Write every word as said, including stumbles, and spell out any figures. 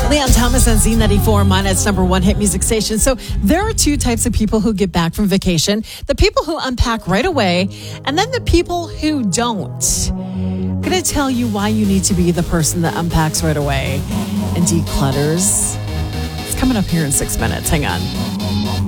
Leon Thomas on Z ninety-four, Monet's number one hit music station. So there are two types of people who get back from vacation. The people who unpack right away, and then the people who don't. I'm going to tell you why you need to be the person that unpacks right away and declutters. It's coming up here in six minutes. Hang on.